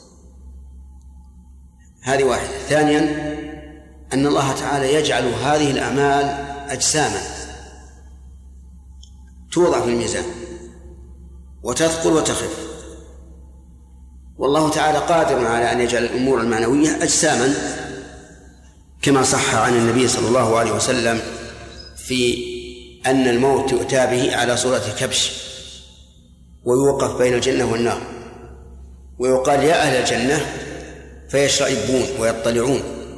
هذه واحدة. ثانيا أن الله تعالى يجعل هذه الأعمال أجساما توضع في الميزان وتثقل وتخف، والله تعالى قادر على أن يجعل الأمور المعنوية أجساما، كما صح عن النبي صلى الله عليه وسلم في أن الموت يؤتى به على صورة كبش ويوقف بين الجنة والنار، ويقال يا أهل الجنة فيشرئبون ويطلعون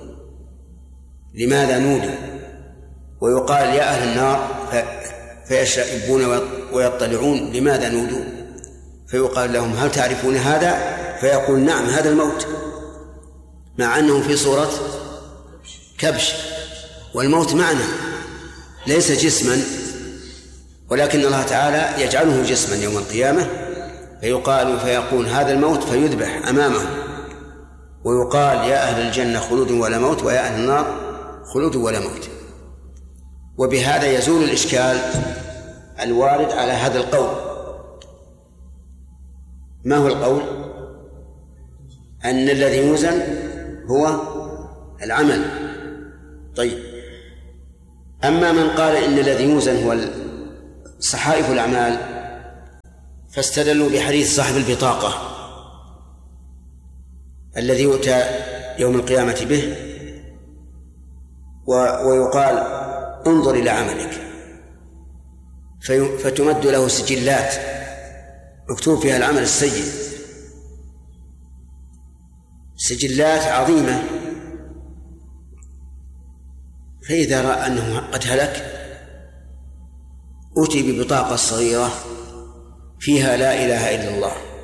لماذا نودوا، ويقال يا أهل النار فيشرئبون ويطلعون لماذا نودوا، فيقال لهم هل تعرفون هذا؟ فيقول نعم هذا الموت، مع أنه في صورة كبش، والموت معنى ليس جسما، ولكن الله تعالى يجعله جسما يوم القيامة، فيقال فيقول هذا الموت فيذبح أمامه، ويقال يا أهل الجنة خلود ولا موت ويا أهل النار خلود ولا موت. وبهذا يزول الإشكال الوارد على هذا القول. ما هو القول؟ أن الذي يوزن هو العمل طيب، أما من قال إن الذي يوزن هو صحائف الأعمال فاستدلوا بحديث صاحب البطاقة الذي يؤتى يوم القيامة به ويقال انظر إلى عملك، فتمد له سجلات مكتوب فيها العمل السيء، سجلات عظيمة. فإذا رأى أنه قد هلك أتي ببطاقة صغيرة فيها لا إله إلا الله